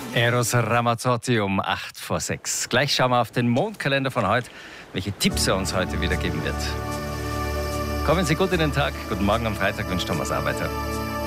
Eros Ramazzotti um 6:08. Gleich schauen wir auf den Mondkalender von heute, welche Tipps er uns heute wieder geben wird. Kommen Sie gut in den Tag. Guten Morgen am Freitag wünscht Thomas Arbeiter.